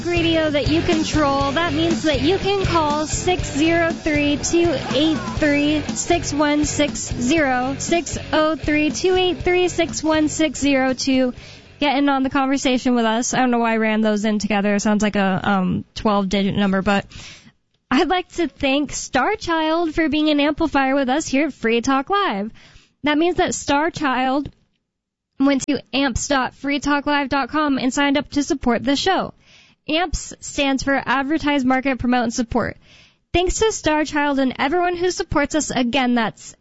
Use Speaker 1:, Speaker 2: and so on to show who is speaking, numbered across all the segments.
Speaker 1: Radio that you control. That means that you can call 603-283-6160, 603-283-6160 to get in on the conversation with us. I don't know why I ran those in together. It sounds like a 12-digit number, but I'd like to thank Starchild for being an amplifier with us here at Free Talk Live. That means that Starchild went to amps.freetalklive.com and signed up to support the show. AMPS stands for Advertise, Market, Promote, and Support. Thanks to Starchild and everyone who supports us. Again, that's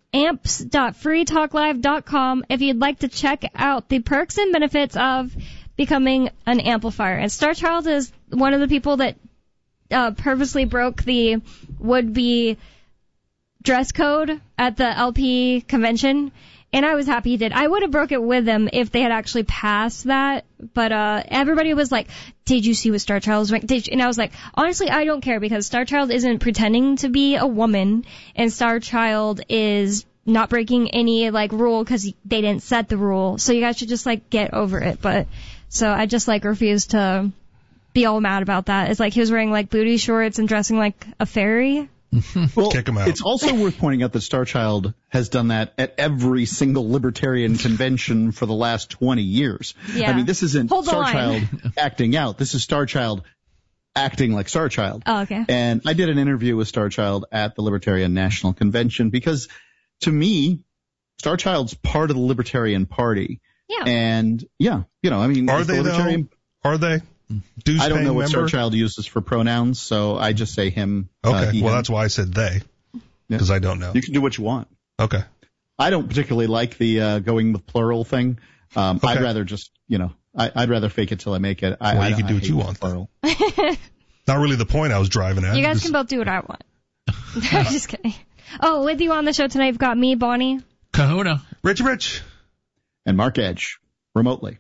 Speaker 1: amps.freetalklive.com if you'd like to check out the perks and benefits of becoming an amplifier. And Starchild is one of the people that purposely broke the would-be dress code at the LP convention, and I was happy he did. I would have broke it with them if they had actually passed that, but everybody was like, did you see what Starchild was wearing? And I was like, honestly, I don't care, because Starchild isn't pretending to be a woman, and Starchild is not breaking any, rule because they didn't set the rule, so you guys should just, get over it. But, so I just, refused to be all mad about that. It's like he was wearing, booty shorts and dressing like a fairy.
Speaker 2: Well,
Speaker 3: kick him out.
Speaker 2: It's also worth pointing out that Starchild has done that at every single libertarian convention for the last 20 years.
Speaker 1: Yeah.
Speaker 2: I mean, this isn't Starchild acting out. This is Starchild acting like Starchild.
Speaker 1: Oh, okay.
Speaker 2: And I did an interview with Starchild at the Libertarian National Convention because, to me, Starchild's part of the Libertarian Party.
Speaker 1: Yeah.
Speaker 2: And, yeah, I mean,
Speaker 3: are they,
Speaker 2: Libertarian...
Speaker 3: though? Are they?
Speaker 2: I don't know what
Speaker 3: member?
Speaker 2: Starchild uses for pronouns, so I just say him.
Speaker 3: Okay,
Speaker 2: well,
Speaker 3: that's why I said they, because I don't know.
Speaker 2: You can do what you want.
Speaker 3: Okay.
Speaker 2: I don't particularly like the going with plural thing.
Speaker 3: Okay.
Speaker 2: I'd rather just, I'd rather fake it till I make it.
Speaker 3: You can do what you want. Plural. Not really the point I was driving at.
Speaker 1: You guys can both do what I want. I'm just kidding. Oh, with you on the show tonight, we've got me, Bonnie.
Speaker 4: Kahuna.
Speaker 3: Rich.
Speaker 2: And Mark Edge, remotely.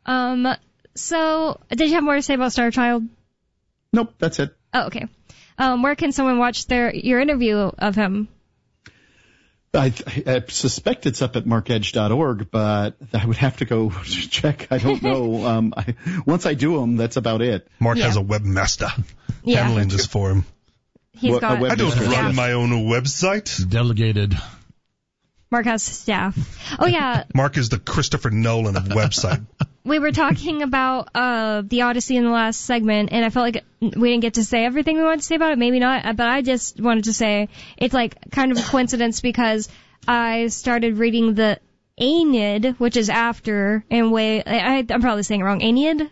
Speaker 1: So, did you have more to say about Starchild?
Speaker 2: Nope, that's it.
Speaker 1: Oh, okay. Where can someone watch your interview of him?
Speaker 2: I suspect it's up at markedge.org, but I would have to go check. I don't know. Once I do them, that's about it.
Speaker 3: Mark has a webmaster handling this for him.
Speaker 1: I
Speaker 3: don't run my own website.
Speaker 4: Delegated.
Speaker 1: Mark has staff. Oh, yeah.
Speaker 3: Mark is the Christopher Nolan of website.
Speaker 1: We were talking about the Odyssey in the last segment, and I felt like we didn't get to say everything we wanted to say about it. Maybe not, but I just wanted to say it's kind of a coincidence because I started reading the Aeneid, which is after, and I'm probably saying it wrong. Aeneid.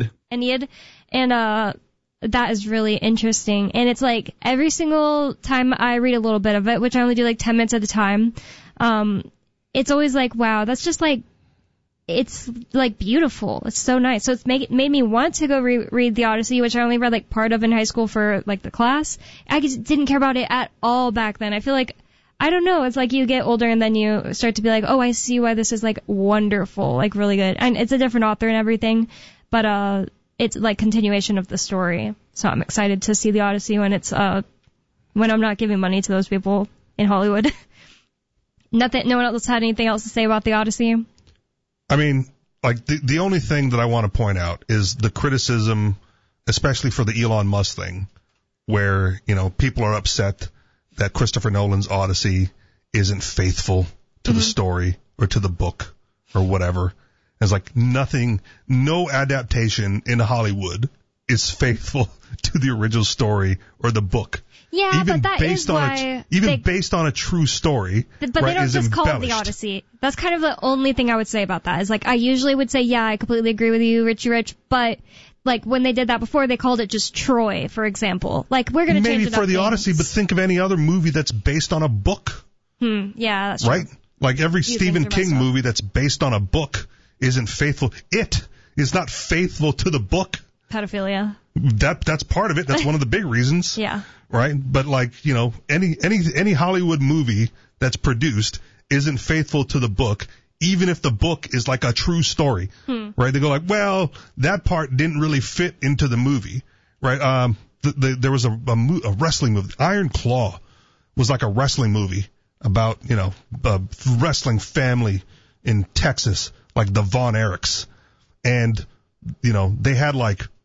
Speaker 1: And that is really interesting. And it's every single time I read a little bit of it, which I only do 10 minutes at a time, it's always wow, that's just it's beautiful. It's so nice. So it's made me want to go read the Odyssey, which I only read part of in high school for the class. I just didn't care about it at all back then. I feel I don't know. It's you get older and then you start to be oh, I see why this is wonderful, really good. And it's a different author and everything, but it's continuation of the story. So I'm excited to see the Odyssey when it's when I'm not giving money to those people in Hollywood. No one else had anything else to say about the Odyssey.
Speaker 3: I mean, the only thing that I want to point out is the criticism, especially for the Elon Musk thing, where, people are upset that Christopher Nolan's Odyssey isn't faithful to the story or to the book or whatever. It's no adaptation in Hollywood is faithful to the original story or the book.
Speaker 1: Yeah,
Speaker 3: even
Speaker 1: but that
Speaker 3: based
Speaker 1: is why
Speaker 3: based on a true story,
Speaker 1: but they don't just call it the Odyssey. That's kind of the only thing I would say about that. Is I usually would say, yeah, I completely agree with you, Richie Rich, but when they did that before, they called it just Troy, for example. We're going to change it up.
Speaker 3: Maybe for the Odyssey, but think of any other movie that's based on a book.
Speaker 1: Yeah, that's true.
Speaker 3: Right? Every Stephen King movie that's based on a book isn't faithful. It is not faithful to the book.
Speaker 1: Pedophilia.
Speaker 3: That's part of it. That's one of the big reasons.
Speaker 1: Yeah.
Speaker 3: Right? But any Hollywood movie that's produced isn't faithful to the book, even if the book is a true story. Right? They go well, that part didn't really fit into the movie. Right? There was a wrestling movie. Iron Claw was a wrestling movie about, a wrestling family in Texas, the Von Erichs. And, they had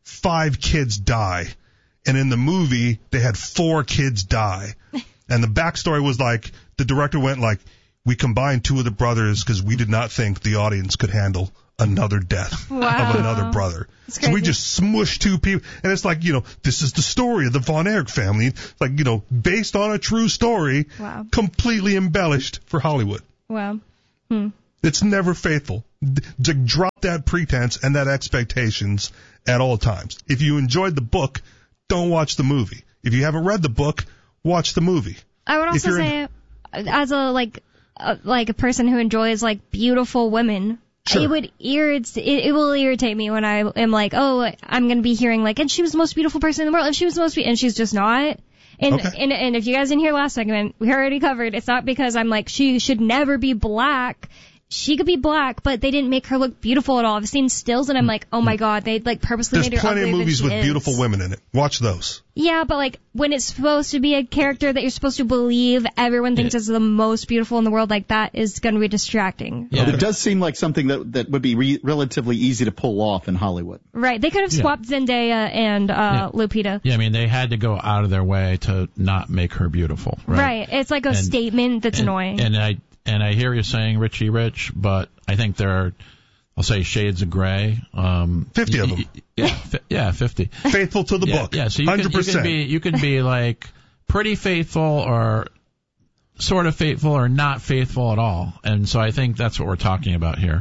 Speaker 3: 5 kids die. And in the movie, they had 4 kids die. And the backstory was like, the director went like, we combined 2 of the brothers because we did not think the audience could handle another death of another brother. So we just smushed 2 people. And it's like, this is the story of the Von Erich family. Like, based on a true story, completely embellished for Hollywood.
Speaker 1: Wow.
Speaker 3: It's never faithful. Drop that pretense and that expectations at all times. If you enjoyed the book, don't watch the movie. If you haven't read the book, watch the movie.
Speaker 1: I would also say, as a person who enjoys beautiful women,
Speaker 3: sure.
Speaker 1: it will irritate me when I am like, oh, I'm gonna be hearing and she was the most beautiful person in the world, and she was the most and she's just not. And if you guys didn't hear last segment, we already covered. It's not because I'm like she should never be black. She could be black, but they didn't make her look beautiful at all. I've seen stills, and I'm like, oh my god, they purposely made her ugly.
Speaker 3: There's plenty of movies with beautiful women in it. Watch those.
Speaker 1: Yeah, but when it's supposed to be a character that you're supposed to believe everyone thinks is the most beautiful in the world, that is going to be distracting.
Speaker 2: Yeah. It does seem like something that would be relatively easy to pull off in Hollywood.
Speaker 1: Right. They could have swapped Zendaya and Lupita.
Speaker 4: Yeah, I mean, they had to go out of their way to not make her beautiful. Right.
Speaker 1: It's like a statement that's annoying.
Speaker 4: And I hear you saying Richie Rich, but I think there are, I'll say, shades of gray.
Speaker 3: 50 of them.
Speaker 4: Yeah, 50.
Speaker 3: Faithful to the book.
Speaker 4: Yeah, so
Speaker 3: 100%.
Speaker 4: You can be pretty faithful or sort of faithful or not faithful at all. And so I think that's what we're talking about here.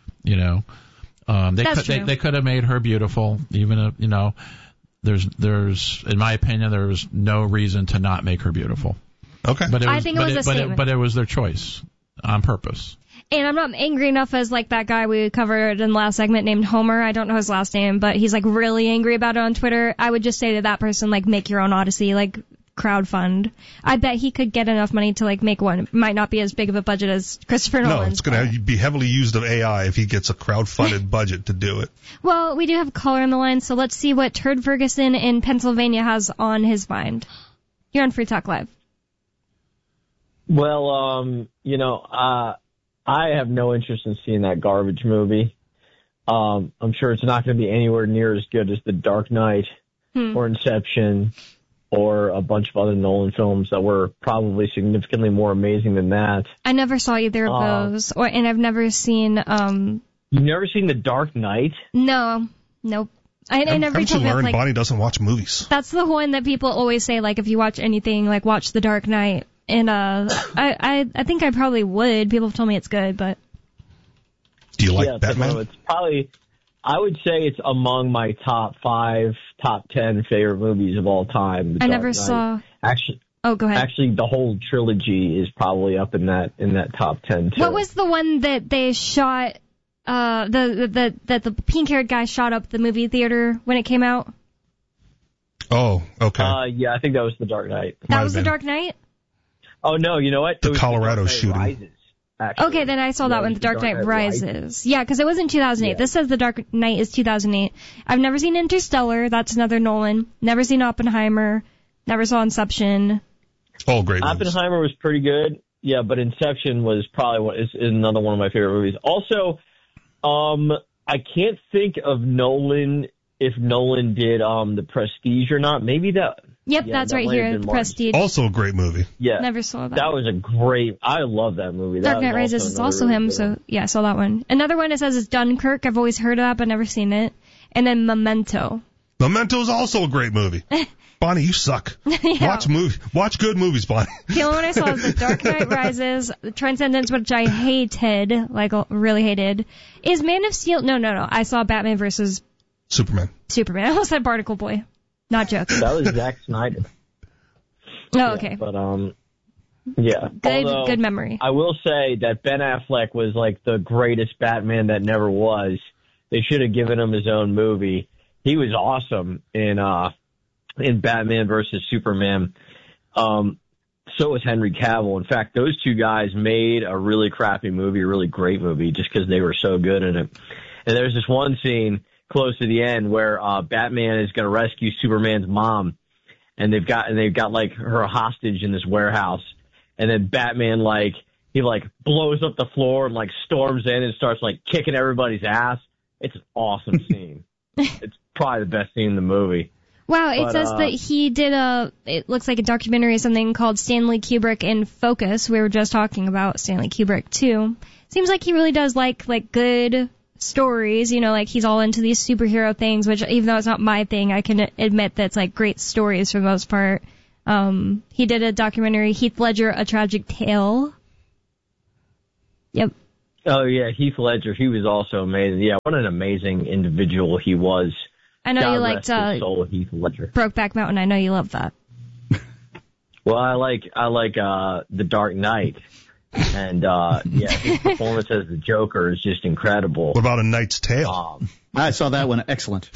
Speaker 4: They could have made her beautiful, even if, there's in my opinion, there was no reason to not make her beautiful.
Speaker 3: Okay.
Speaker 1: I think it was a statement.
Speaker 4: But it was their choice on purpose.
Speaker 1: And I'm not angry enough as that guy we covered in the last segment named Homer. I don't know his last name, but he's really angry about it on Twitter. I would just say to that person, make your own Odyssey, crowdfund. I bet he could get enough money to make one. It might not be as big of a budget as Christopher Nolan's.
Speaker 3: No, it's going to be heavily used of AI if he gets a crowdfunded budget to do it.
Speaker 1: Well, we do have a caller on the line, so let's see what Turd Ferguson in Pennsylvania has on his mind. You're on Free Talk Live.
Speaker 5: Well, I have no interest in seeing that garbage movie. I'm sure it's not going to be anywhere near as good as The Dark Knight or Inception or a bunch of other Nolan films that were probably significantly more amazing than that.
Speaker 1: I never saw either of those, and I've never seen.
Speaker 5: You've never seen The Dark Knight?
Speaker 1: No, nope. I never
Speaker 3: told Learn Bonnie doesn't watch movies.
Speaker 1: That's the one that people always say, if you watch anything, watch The Dark Knight. And I think I probably would. People have told me it's good, but.
Speaker 3: Do you like Batman?
Speaker 5: It's probably, I would say it's among my top 5, top 10 favorite movies of all time.
Speaker 1: I never saw.
Speaker 5: Actually.
Speaker 1: Oh, go ahead.
Speaker 5: Actually, the whole trilogy is probably up in that top 10 too.
Speaker 1: What was the one that they shot? That the pink-haired guy shot up the movie theater when it came out.
Speaker 3: Oh, okay.
Speaker 5: Yeah, I think that was The Dark Knight.
Speaker 1: That was The Dark Knight?
Speaker 5: Oh, no, you know what?
Speaker 3: The Colorado shooting.
Speaker 5: Rises,
Speaker 1: okay, then I saw that one, The Dark Knight Rises. Yeah, because it was in 2008. Yeah. This says The Dark Knight is 2008. I've never seen Interstellar. That's another Nolan. Never seen Oppenheimer. Never saw Inception.
Speaker 3: All great movies.
Speaker 5: Oppenheimer was pretty good. Yeah, but Inception was probably is another one of my favorite movies. Also, I can't think of Nolan if Nolan did The Prestige or not. Maybe that.
Speaker 1: Yep, that's right here, The Prestige.
Speaker 3: Also a great movie.
Speaker 5: Yeah.
Speaker 1: Never saw that.
Speaker 5: That was I love that movie.
Speaker 1: Dark Knight Rises is also
Speaker 5: really
Speaker 1: him, so yeah, I saw that one. Another one it says is Dunkirk. I've always heard of that, but never seen it. And then Memento.
Speaker 3: Memento is also a great movie. Bonnie, you suck.
Speaker 1: Yeah.
Speaker 3: Watch good movies, Bonnie.
Speaker 1: The only one I saw was The Dark Knight Rises, The Transcendence, which I hated, really hated. Is Man of Steel? No. I saw Batman versus
Speaker 3: Superman.
Speaker 1: I almost said Barnacle Boy. Not joking.
Speaker 5: That was Zack Snyder.
Speaker 1: Oh, okay.
Speaker 5: But, yeah.
Speaker 1: Good memory.
Speaker 5: I will say that Ben Affleck was the greatest Batman that never was. They should have given him his own movie. He was awesome in Batman versus Superman. So was Henry Cavill. In fact, those two guys made a really crappy movie, a really great movie, just because they were so good in it. And there's this one scene close to the end where Batman is going to rescue Superman's mom, and they've got her hostage in this warehouse, and then Batman he blows up the floor and storms in and starts kicking everybody's ass. It's an awesome scene. It's probably the best scene in the movie.
Speaker 1: Wow, it
Speaker 5: But,
Speaker 1: says that he did it looks like a documentary or something called Stanley Kubrick in Focus. We were just talking about Stanley Kubrick too. Seems like he really does like good stories, you know, like he's all into these superhero things, which even though it's not my thing, I can admit that's like great stories for the most part. He did a documentary, Heath Ledger, A Tragic Tale. Yep.
Speaker 5: Oh yeah, Heath Ledger, he was also amazing. Yeah, what an amazing individual he was.
Speaker 1: I know
Speaker 5: God
Speaker 1: you liked
Speaker 5: rest his soul, Heath Ledger.
Speaker 1: Brokeback Mountain. I know you love that.
Speaker 5: Well, I like The Dark Knight, and yeah, his performance as the Joker is just incredible.
Speaker 3: What about A Knight's Tale?
Speaker 2: I saw that one. Excellent.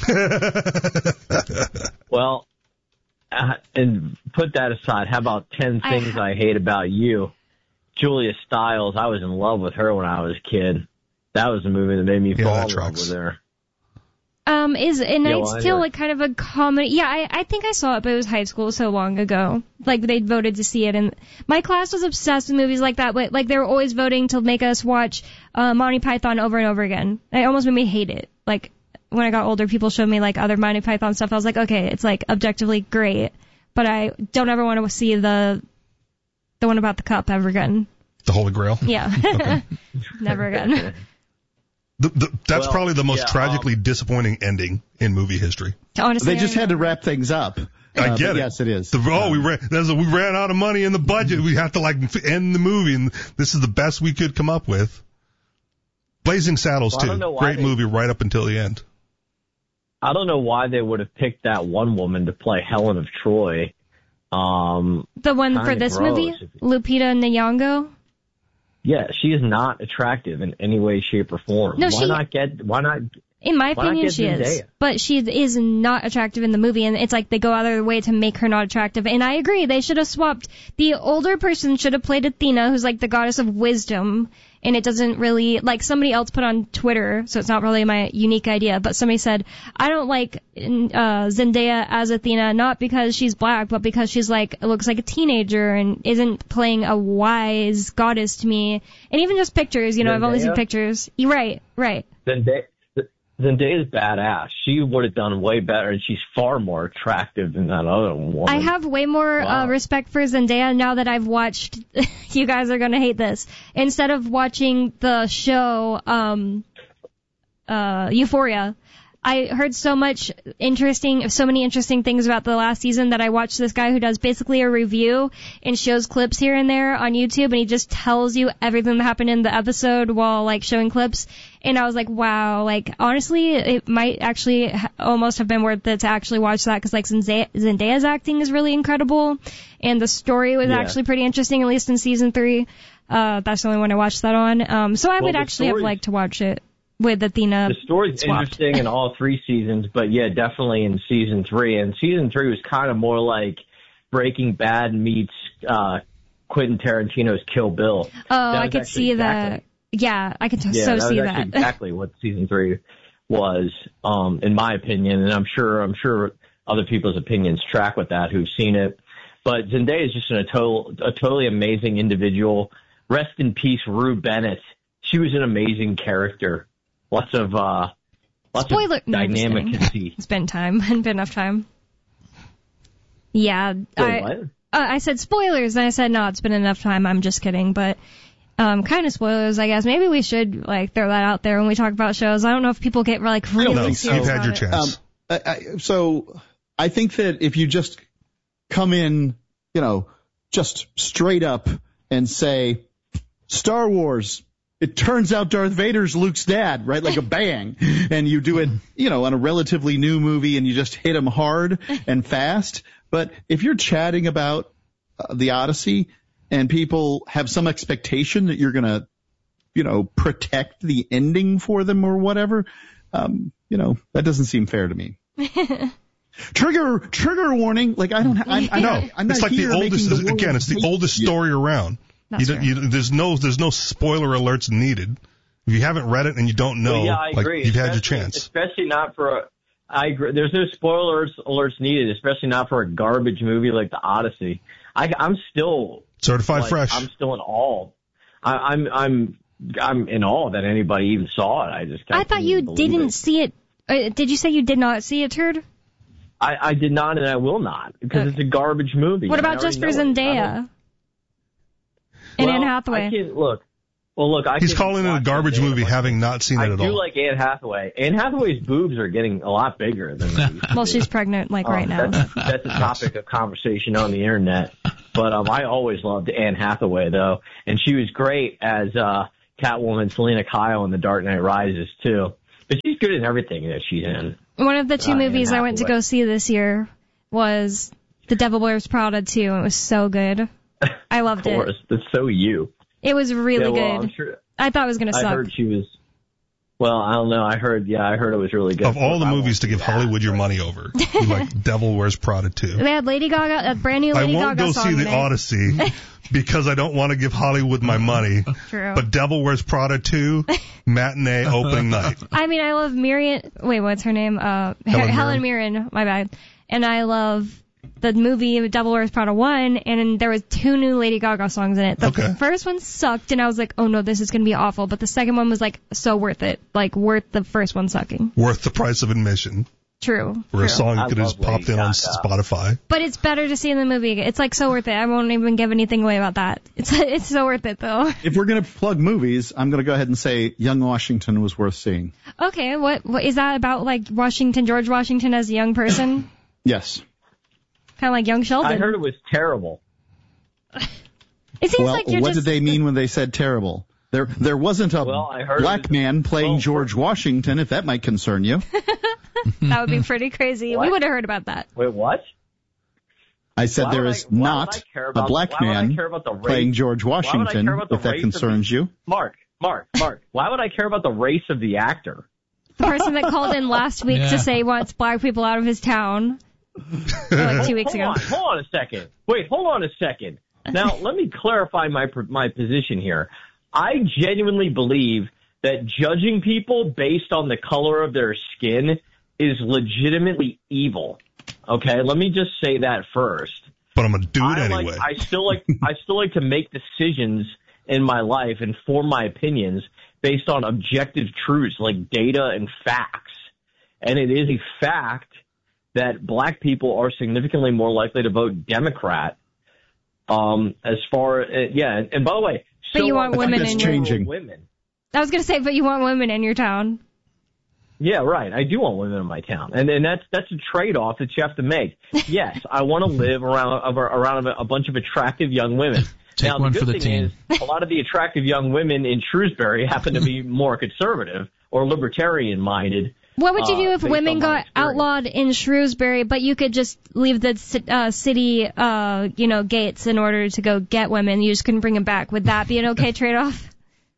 Speaker 5: Well, and put that aside. How about 10 Things I Hate About You? Julia Stiles. I was in love with her when I was a kid. That was a movie that made me fall in love with her.
Speaker 1: Is A Knight's Tale like kind of a comedy? Yeah, I think I saw it, but it was high school so long ago. Like, they voted to see it, and my class was obsessed with movies like that, but, like, they were always voting to make us watch Monty Python over and over again. It almost made me hate it. Like, when I got older, people showed me, like, other Monty Python stuff. I was like, okay, it's, like, objectively great, but I don't ever want to see the one about the cup ever again.
Speaker 3: The Holy Grail?
Speaker 1: Yeah. Okay. Never again.
Speaker 3: That's probably the most tragically disappointing ending in movie history.
Speaker 1: Honestly,
Speaker 2: they just had to wrap things up.
Speaker 3: I get it.
Speaker 2: Yes, it is.
Speaker 3: We ran out of money in the budget. We have to end the movie, and this is the best we could come up with. Blazing Saddles too, great movie right up until the end.
Speaker 5: I don't know why they would have picked that one woman to play Helen of Troy.
Speaker 1: The one for this movie, Lupita Nyong'o.
Speaker 5: Yeah, she is not attractive in any way, shape, or form.
Speaker 1: No,
Speaker 5: why not?
Speaker 1: In my opinion, she is. But she is not attractive in the movie, and it's like they go out of their way to make her not attractive. And I agree, they should have swapped. The older person should have played Athena, who's like the goddess of wisdom, and it doesn't really, like somebody else put on Twitter, so it's not really my unique idea, but somebody said, I don't like Zendaya as Athena, not because she's black, but because she's like, looks like a teenager and isn't playing a wise goddess to me. And even just pictures, you know, I've only seen pictures. Right.
Speaker 5: Zendaya's badass. She would have done way better, and she's far more attractive than that other woman.
Speaker 1: I have way more respect for Zendaya now that I've watched. You guys are gonna hate this. Instead of watching the show Euphoria, I heard so many interesting things about the last season that I watched this guy who does basically a review and shows clips here and there on YouTube, and he just tells you everything that happened in the episode while like showing clips. And I was like, wow, like honestly, it might actually almost have been worth it to actually watch that, because like Zendaya's acting is really incredible, and the story was actually pretty interesting, at least in season 3. That's the only one I watched that on. So I would actually have liked to watch it with Athena.
Speaker 5: The story's interesting in all 3 seasons, but yeah, definitely in season 3. And season 3 was kind of more like Breaking Bad meets Quentin Tarantino's Kill Bill.
Speaker 1: Oh, I could see that. Yeah, I could see that.
Speaker 5: Exactly what season 3 was, in my opinion, and I'm sure other people's opinions track with that who've seen it. But Zendaya is just a totally amazing individual. Rest in peace, Rue Bennett. She was an amazing character. Lots of dynamic conceit.
Speaker 1: It's been enough time. Yeah, I said spoilers, and I said no, it's been enough time. I'm just kidding, but kind of spoilers, I guess. Maybe we should like throw that out there when we talk about shows. I don't know if people get like really serious.
Speaker 3: You've had your chance.
Speaker 2: So I think that if you just come in, you know, just straight up and say Star Wars, it turns out Darth Vader's Luke's dad, right? Like a bang. And you do it, you know, on a relatively new movie, and you just hit him hard and fast. But if you're chatting about the Odyssey and people have some expectation that you're going to, you know, protect the ending for them or whatever, you know, that doesn't seem fair to me. Trigger warning. Like I know. I'm not
Speaker 3: it's like the oldest, again, it's the oldest story around. There's no spoiler alerts needed. If you haven't read it and you don't know,
Speaker 5: I agree.
Speaker 3: You've had your chance.
Speaker 5: Especially not for I agree. There's no spoiler alerts needed, especially not for a garbage movie like The Odyssey. I'm still
Speaker 3: certified fresh.
Speaker 5: I'm still in awe. I'm in awe that anybody even saw it.
Speaker 1: I thought you didn't see it Did you say you did not see it, Turd?
Speaker 5: I did not, and I will not, because it's a garbage movie.
Speaker 1: What about just for Zendaya? And Anne Hathaway?
Speaker 5: He's
Speaker 3: calling it a garbage movie, having not seen it at all.
Speaker 5: I do like Anne Hathaway. Anne Hathaway's boobs are getting a lot bigger than they used to
Speaker 1: Well,
Speaker 5: be.
Speaker 1: she's pregnant, right now.
Speaker 5: That's a topic of conversation on the internet. But I always loved Anne Hathaway, though. And she was great as Catwoman Selena Kyle in The Dark Knight Rises, too. But she's good in everything that she's in.
Speaker 1: One of the two movies I went to go see this year was The Devil Wears Prada 2. It was so good. I loved it.
Speaker 5: Of course. That's so you.
Speaker 1: It was really good.
Speaker 5: I'm sure,
Speaker 1: I thought it was going to suck.
Speaker 5: I heard she was... Well, I don't know. I heard it was really good.
Speaker 3: Of all the movies to give Hollywood your money over, you like Devil Wears Prada 2.
Speaker 1: They had Lady Gaga, a brand new Lady Gaga song.
Speaker 3: I won't go see The Odyssey because I don't want to give Hollywood my money.
Speaker 1: True.
Speaker 3: But Devil Wears Prada 2, matinee opening night.
Speaker 1: I mean, I love Mirren. Wait, what's her name? Helen Mirren. My bad. And I love the movie Devil Wears Prada 1, and there was 2 new Lady Gaga songs in it. The first one sucked, and I was like, oh no, this is going to be awful. But the second one was like so worth it. Like worth the first one sucking.
Speaker 3: Worth the price of admission.
Speaker 1: True.
Speaker 3: For a song you could have just popped in on Spotify.
Speaker 1: But it's better to see in the movie. It's like so worth it. I won't even give anything away about that. It's so worth it though.
Speaker 2: If we're going to plug movies, I'm going to go ahead and say Young Washington was worth seeing.
Speaker 1: Okay, what is that about? Like George Washington as a young person?
Speaker 2: Yes.
Speaker 1: Kind of like young Sheldon.
Speaker 5: I heard it was terrible.
Speaker 1: It seems like you're
Speaker 2: what did they mean when they said terrible? There wasn't a black man playing George Washington, if that might concern you.
Speaker 1: That would be pretty crazy. We would have heard about that.
Speaker 5: Wait, what?
Speaker 2: I said there is not a black man playing George Washington, if that concerns you.
Speaker 5: Mark, why would I care about the race of the actor?
Speaker 1: The person that called in last week to say he wants black people out of his town. Like 2 weeks ago.
Speaker 5: Hold on a second. Wait, hold on a second. Now, let me clarify my position here. I genuinely believe that judging people based on the color of their skin is legitimately evil. Okay, let me just say that first.
Speaker 3: But I'm gonna do it anyway.
Speaker 5: I still like to make decisions in my life and form my opinions based on objective truths like data and facts. And it is a fact that black people are significantly more likely to vote Democrat. And by the way,
Speaker 1: but you want women in your
Speaker 5: women.
Speaker 1: I was going to say, but you want women in your town.
Speaker 5: Yeah, right. I do want women in my town, and that's a trade-off that you have to make. Yes, I want to live around a bunch of attractive young women.
Speaker 4: Take
Speaker 5: now,
Speaker 4: one
Speaker 5: the
Speaker 4: for
Speaker 5: good
Speaker 4: the
Speaker 5: thing
Speaker 4: team.
Speaker 5: is, a lot of the attractive young women in Shrewsbury happen to be more conservative or libertarian-minded.
Speaker 1: What would you do if women got outlawed in Shrewsbury, but you could just leave the city, gates in order to go get women? You just couldn't bring them back. Would that be an okay trade-off?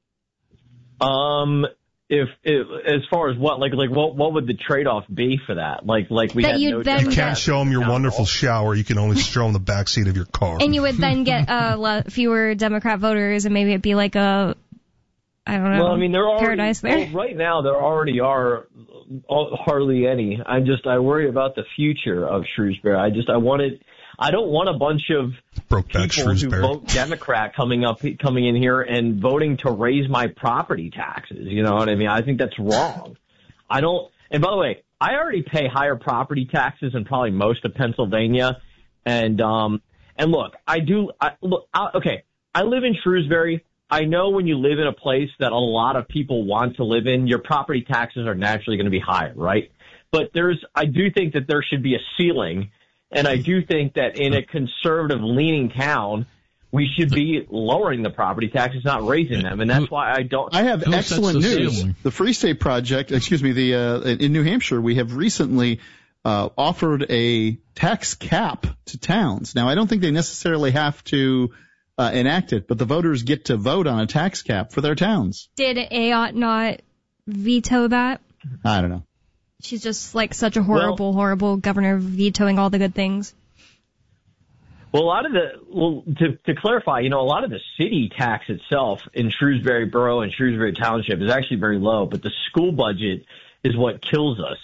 Speaker 5: If as far as what would the trade-off be for that?
Speaker 3: You can't show them your wonderful shower. You can only show them the backseat of your car.
Speaker 1: And you would then get fewer Democrat voters, and maybe it'd be like a, I don't know.
Speaker 5: Well, I mean,
Speaker 1: paradise there.
Speaker 5: Well, right now, there already are hardly any. I worry about the future of Shrewsbury. I don't want a bunch of people who vote Democrat coming in here and voting to raise my property taxes. You know what I mean? I think that's wrong. And by the way, I already pay higher property taxes than probably most of Pennsylvania. And look, I live in Shrewsbury. I know when you live in a place that a lot of people want to live in, your property taxes are naturally going to be higher, right? But I do think that there should be a ceiling, and I do think that in a conservative-leaning town, we should be lowering the property taxes, not raising them, and that's why I don't.
Speaker 2: I have excellent news. The Free State Project, in New Hampshire, we have recently offered a tax cap to towns. Now, I don't think they necessarily have to enact it, but the voters get to vote on a tax cap for their towns. Did Ayotte not veto that? I don't know. She's just like such a horrible governor, vetoing all the good things.
Speaker 5: Well, to clarify, a lot of the city tax itself in Shrewsbury Borough and Shrewsbury Township is actually very low, but the school budget is what kills us.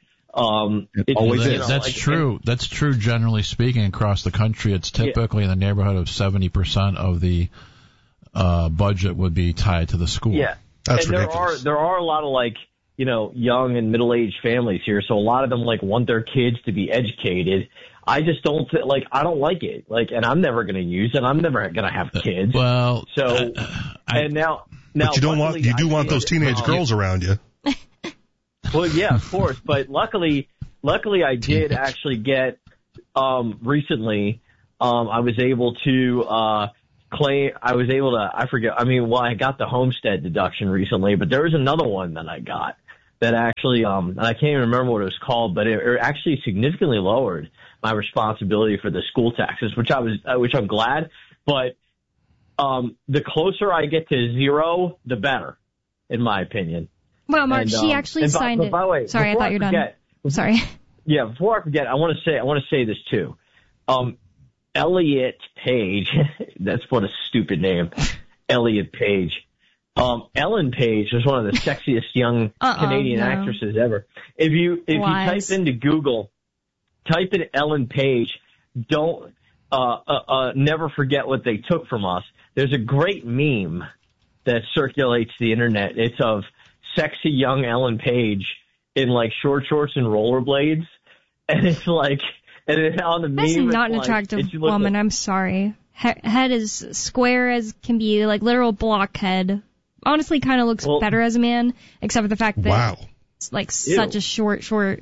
Speaker 4: That's true. That's true. Generally speaking, across the country, it's typically in the neighborhood of 70% of the budget would be tied to the school.
Speaker 5: Yeah,
Speaker 3: that's
Speaker 5: and
Speaker 3: ridiculous.
Speaker 5: There are a lot of young and middle-aged families here, so a lot of them want their kids to be educated. I just don't I don't like it. And I'm never going to use it. I'm never going to have kids.
Speaker 4: Well,
Speaker 5: so and now
Speaker 3: but you don't want want those teenage girls around you.
Speaker 5: Well, yeah, of course. But luckily I did actually get recently. I was able to claim. I forget. I got the homestead deduction recently, but there was another one that I got that actually, and I can't even remember what it was called, but it actually significantly lowered my responsibility for the school taxes, which I'm glad. But the closer I get to zero, the better, in my opinion.
Speaker 1: Well, Mark, she actually signed it.
Speaker 5: By the way,
Speaker 1: sorry, I thought you were done. Sorry.
Speaker 5: Yeah, before I forget, I want to say this too. Elliot Page, that's what a stupid name. Elliot Page. Ellen Page was one of the sexiest young Canadian actresses ever. If you type into Google, type in Ellen Page, don't never forget what they took from us. There's a great meme that circulates the internet. It's of sexy young Ellen Page in short shorts and rollerblades, and it's and on the meme,
Speaker 1: that's not an attractive woman. I'm sorry. Head is square as can be, literal blockhead. Honestly, kind of looks better as a man, except for the fact that it's such a short,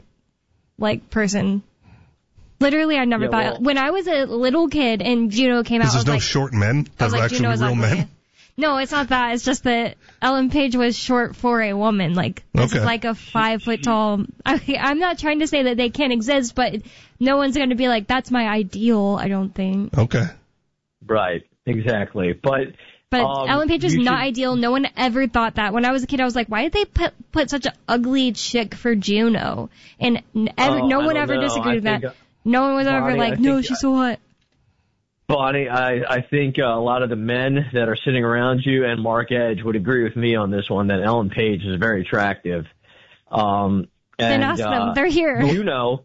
Speaker 1: person. Literally, I never thought when I was a little kid and Juno came out.
Speaker 3: There's no short men that are actually real men.
Speaker 1: No, it's not that. It's just that Ellen Page was short for a woman. This is a 5 foot tall. I'm not trying to say that they can't exist, but no one's going to be that's my ideal, I don't think.
Speaker 3: Okay.
Speaker 5: Right. Exactly. But
Speaker 1: Ellen Page is not ideal. No one ever thought that. When I was a kid, I was like, why did they put such an ugly chick for Juno? And no one ever disagreed with that. No one was ever no, she's so hot.
Speaker 5: Bonnie, I think a lot of the men that are sitting around you and Mark Edge would agree with me on this one, that Ellen Page is very attractive.
Speaker 1: Then ask them. They're here.
Speaker 5: Juno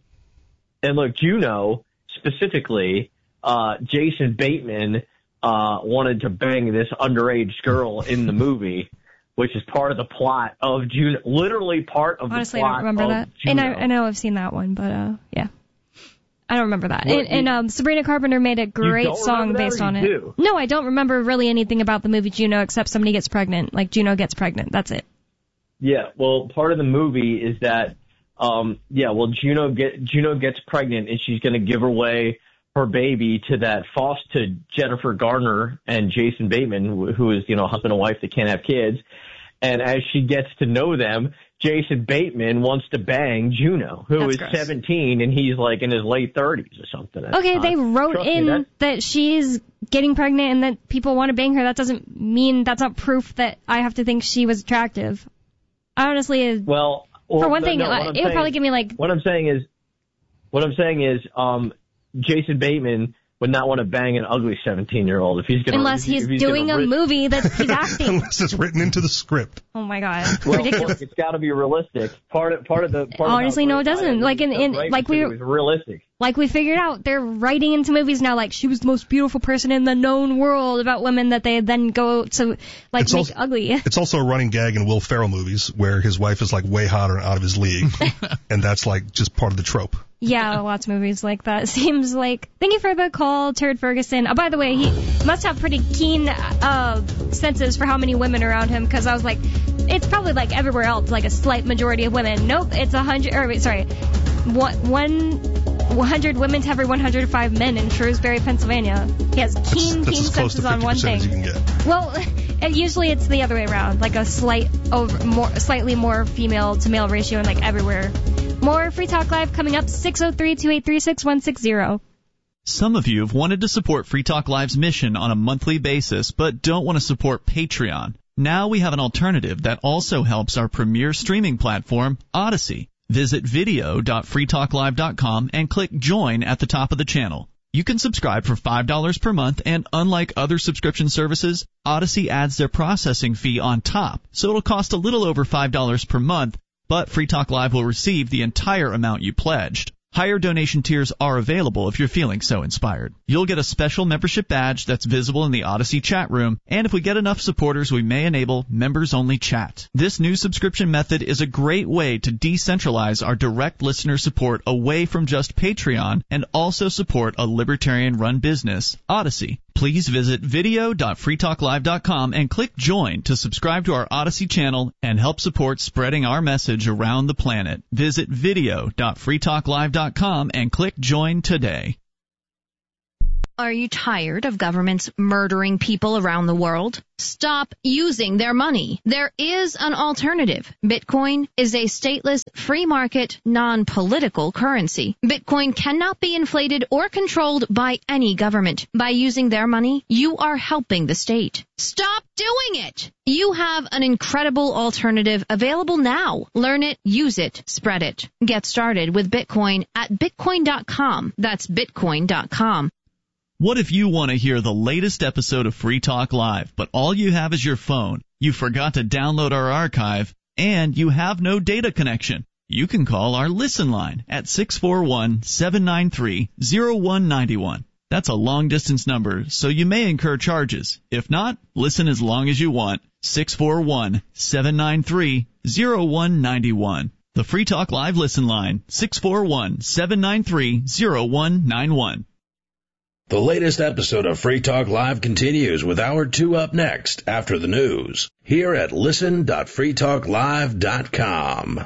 Speaker 5: specifically, Jason Bateman wanted to bang this underage girl in the movie, which is part of the plot of Juno. Literally part of
Speaker 1: Honestly,
Speaker 5: the plot.
Speaker 1: I don't remember that.
Speaker 5: Juno.
Speaker 1: And I know I've seen that one, but yeah. I don't remember that. And Sabrina Carpenter made a great song based on it.
Speaker 5: Do?
Speaker 1: No, I don't remember really anything about the movie Juno except somebody gets pregnant. Juno gets pregnant. That's it.
Speaker 5: Yeah, well, part of the movie is that, Juno gets pregnant and she's going to give away her baby to Jennifer Garner and Jason Bateman, who is, husband and wife that can't have kids. And as she gets to know them, Jason Bateman wants to bang Juno, who is 17, and he's in his late 30s or something.
Speaker 1: Okay, they wrote that she's getting pregnant and that people want to bang her. That doesn't mean that's not proof that I have to think she was attractive. Honestly, for one thing, it would probably give me
Speaker 5: What I'm saying is, Jason Bateman would not want to bang an ugly 17-year-old if he's going to.
Speaker 1: Unless he's doing a movie that he's acting.
Speaker 3: Unless it's written into the script.
Speaker 1: Oh my God,
Speaker 5: well,
Speaker 1: ridiculous!
Speaker 5: Look, it's got to be realistic.
Speaker 1: Honestly, no, it doesn't.
Speaker 5: It was realistic.
Speaker 1: Like we figured out, they're writing into movies now she was the most beautiful person in the known world about women that they then go to make ugly.
Speaker 3: It's also a running gag in Will Ferrell movies where his wife is way hotter and out of his league, and that's just part of the trope.
Speaker 1: Yeah, lots of movies like that. Seems like. Thank you for the call, Turd Ferguson. Oh, by the way, he must have pretty keen senses for how many women around him, because I was like, it's probably everywhere else, a slight majority of women. Nope, it's 100 women to every 105 men in Shrewsbury, Pennsylvania. He has keen senses on one thing.
Speaker 3: As you can get.
Speaker 1: Well, usually it's the other way around, a slightly more female to male ratio, and everywhere. More Free Talk Live coming up, 603-283-6160.
Speaker 6: Some of you have wanted to support Free Talk Live's mission on a monthly basis, but don't want to support Patreon. Now we have an alternative that also helps our premier streaming platform, Odyssey. Visit video.freetalklive.com and click Join at the top of the channel. You can subscribe for $5 per month, and unlike other subscription services, Odyssey adds their processing fee on top, so it'll cost a little over $5 per month, but Free Talk Live will receive the entire amount you pledged. Higher donation tiers are available if you're feeling so inspired. You'll get a special membership badge that's visible in the Odyssey chat room, and if we get enough supporters, we may enable members-only chat. This new subscription method is a great way to decentralize our direct listener support away from just Patreon and also support a libertarian-run business, Odyssey. Please visit video.freetalklive.com and click Join to subscribe to our Odyssey channel and help support spreading our message around the planet. Visit video.freetalklive.com and click Join today.
Speaker 7: Are you tired of governments murdering people around the world? Stop using their money. There is an alternative. Bitcoin is a stateless, free market, non-political currency. Bitcoin cannot be inflated or controlled by any government. By using their money, you are helping the state. Stop doing it! You have an incredible alternative available now. Learn it, use it, spread it. Get started with Bitcoin at Bitcoin.com. That's Bitcoin.com.
Speaker 6: What if you want to hear the latest episode of Free Talk Live, but all you have is your phone, you forgot to download our archive, and you have no data connection? You can call our Listen line at 641-793-0191. That's a long-distance number, so you may incur charges. If not, listen as long as you want. 641-793-0191. The Free Talk Live Listen line, 641-793-0191.
Speaker 8: The latest episode of Free Talk Live continues with Hour 2 up next after the news here at listen.freetalklive.com.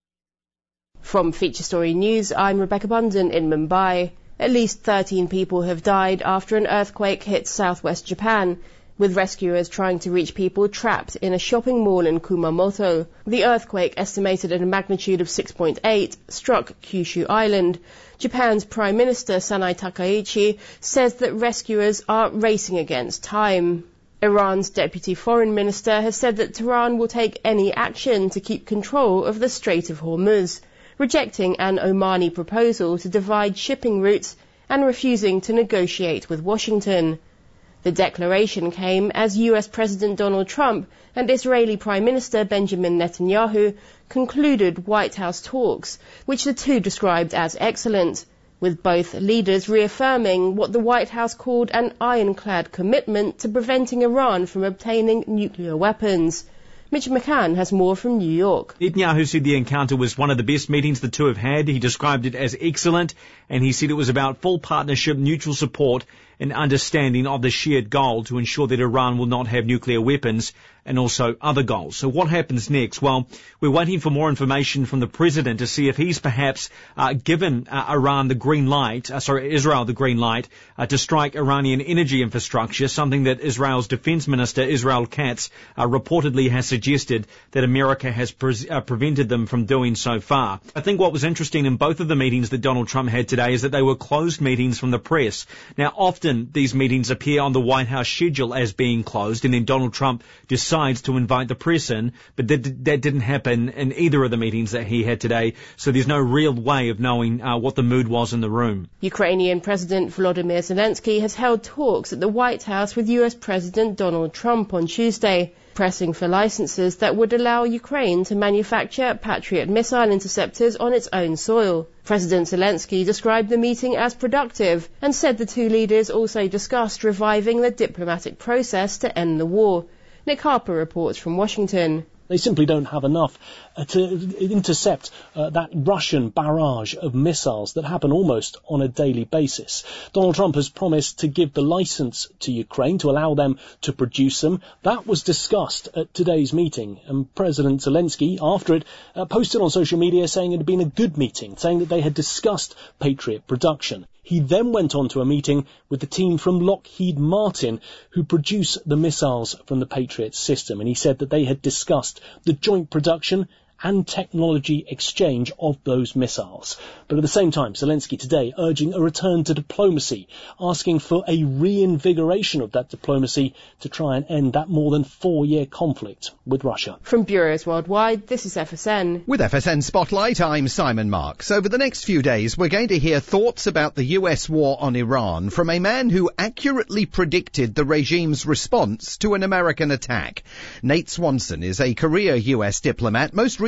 Speaker 9: From Feature Story News, I'm Rebecca Bunden in Mumbai. At least 13 people have died after an earthquake hit southwest Japan, with rescuers trying to reach people trapped in a shopping mall in Kumamoto. The earthquake, estimated at a magnitude of 6.8, struck Kyushu Island. Japan's Prime Minister Sanai Takaichi says that rescuers are racing against time. Iran's Deputy Foreign Minister has said that Tehran will take any action to keep control of the Strait of Hormuz, rejecting an Omani proposal to divide shipping routes and refusing to negotiate with Washington. The declaration came as US President Donald Trump and Israeli Prime Minister Benjamin Netanyahu concluded White House talks, which the two described as excellent, with both leaders reaffirming what the White House called an ironclad commitment to preventing Iran from obtaining nuclear weapons. Mitch McCann has more from New York.
Speaker 10: Netanyahu said the encounter was one of the best meetings the two have had. He described it as excellent, and he said it was about full partnership, mutual support, and understanding of the shared goal to ensure that Iran will not have nuclear weapons and also other goals. So what happens next? Well, we're waiting for more information from the president to see if he's perhaps given Israel the green light to strike Iranian energy infrastructure, something that Israel's defense minister, Israel Katz, reportedly has suggested that America has prevented them from doing so far. I think what was interesting in both of the meetings that Donald Trump had today is that they were closed meetings from the press. Now, often these meetings appear on the White House schedule as being closed, and then Donald Trump decides to invite the press in, but that didn't happen in either of the meetings that he had today, so there's no real way of knowing what the mood was in the room.
Speaker 9: Ukrainian President Volodymyr Zelensky has held talks at the White House with US President Donald Trump on Tuesday, pressing for licenses that would allow Ukraine to manufacture Patriot missile interceptors on its own soil. President Zelensky described the meeting as productive and said the two leaders also discussed reviving the diplomatic process to end the war. Nick Harper reports from Washington.
Speaker 11: They simply don't have enough to intercept that Russian barrage of missiles that happen almost on a daily basis. Donald Trump has promised to give the license to Ukraine to allow them to produce them. That was discussed at today's meeting, and President Zelensky, after it, posted on social media saying it had been a good meeting, saying that they had discussed Patriot production. He then went on to a meeting with the team from Lockheed Martin who produce the missiles from the Patriot system, and he said that they had discussed the joint production and technology exchange of those missiles. But at the same time, Zelensky today urging a return to diplomacy, asking for a reinvigoration of that diplomacy to try and end that more than 4-year conflict with Russia.
Speaker 9: From Bureaus Worldwide, this is FSN.
Speaker 12: With FSN Spotlight, I'm Simon Marks. Over the next few days, we're going to hear thoughts about the US war on Iran from a man who accurately predicted the regime's response to an American attack. Nate Swanson is a career US diplomat, most recently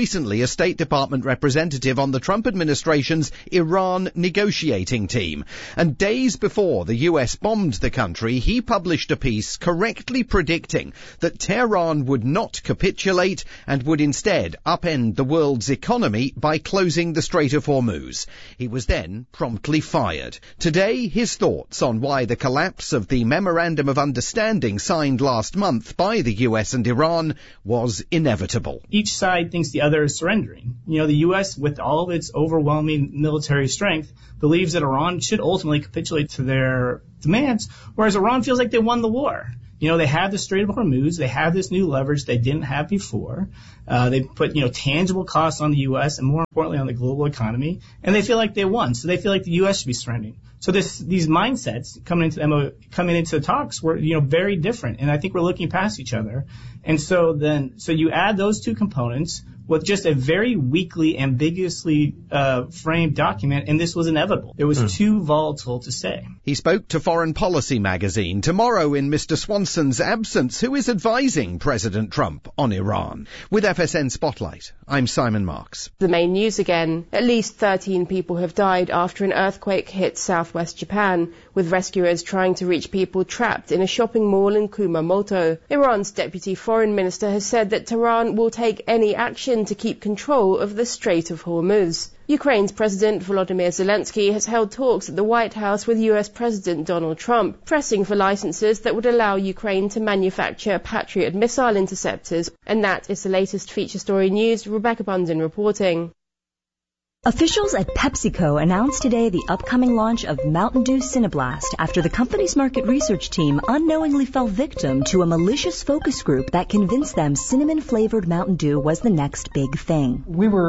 Speaker 12: recently a State Department representative on the Trump administration's Iran negotiating team. And days before the US bombed the country, he published a piece correctly predicting that Tehran would not capitulate and would instead upend the world's economy by closing the Strait of Hormuz. He was then promptly fired. Today, his thoughts on why the collapse of the Memorandum of Understanding signed last month by the US and Iran was inevitable.
Speaker 13: Each side thinks the other is surrendering. The U.S., with all of its overwhelming military strength, believes that Iran should ultimately capitulate to their demands, whereas Iran feels like they won the war. They have the Strait of Hormuz. They have this new leverage they didn't have before. They put, tangible costs on the U.S. and more importantly on the global economy, and they feel like they won. So they feel like the U.S. should be surrendering. So these mindsets coming into the talks were, very different, and I think we're looking past each other. And so you add those two components with just a very weakly, ambiguously framed document, and this was inevitable. It was too volatile to say.
Speaker 12: He spoke to Foreign Policy magazine tomorrow in Mr. Swanson's absence, who is advising President Trump on Iran. With FSN Spotlight, I'm Simon Marks.
Speaker 9: The main news again. At least 13 people have died after an earthquake hit southwest Japan, with rescuers trying to reach people trapped in a shopping mall in Kumamoto. Iran's deputy foreign minister has said that Tehran will take any action to keep control of the Strait of Hormuz. Ukraine's President Volodymyr Zelensky has held talks at the White House with US President Donald Trump, pressing for licenses that would allow Ukraine to manufacture Patriot missile interceptors. And that is the latest feature story news. Rebecca Bunden reporting.
Speaker 14: Officials at PepsiCo announced today the upcoming launch of Mountain Dew Cineblast after the company's market research team unknowingly fell victim to a malicious focus group that convinced them cinnamon-flavored Mountain Dew was the next big thing.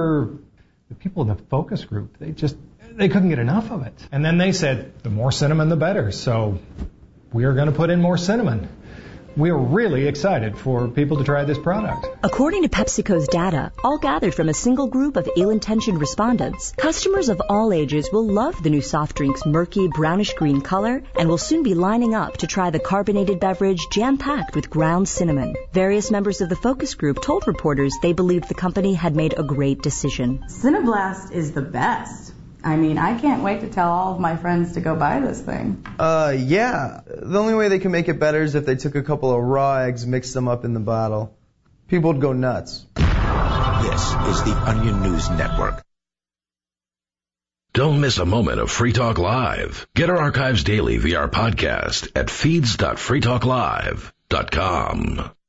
Speaker 15: The people in the focus group, they couldn't get enough of it. And then they said, the more cinnamon, the better. So we are going to put in more cinnamon. We are really excited for people to try this product.
Speaker 14: According to PepsiCo's data, all gathered from a single group of ill-intentioned respondents, customers of all ages will love the new soft drink's murky brownish-green color and will soon be lining up to try the carbonated beverage jam-packed with ground cinnamon. Various members of the focus group told reporters they believed the company had made a great decision.
Speaker 16: Cineblast is the best. I can't wait to tell all of my friends to go buy this thing.
Speaker 17: Yeah. The only way they can make it better is if they took a couple of raw eggs, mixed them up in the bottle. People would go nuts.
Speaker 8: This is the Onion News Network. Don't miss a moment of Free Talk Live. Get our archives daily via our podcast at feeds.freetalklive.com.